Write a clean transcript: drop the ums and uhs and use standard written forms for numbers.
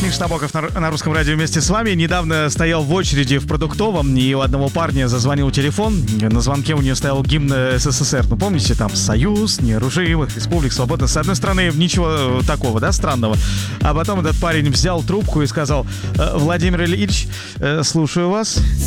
Миш Набоков на Русском радио вместе с вами. Недавно стоял в очереди в продуктовом, и у одного парня зазвонил телефон. На звонке у него стоял гимн СССР. Ну, помните, там «Союз неоружимых республик свободных». С одной стороны, ничего такого, да, странного. А потом этот парень взял трубку и сказал: Владимир Ильич, слушаю вас.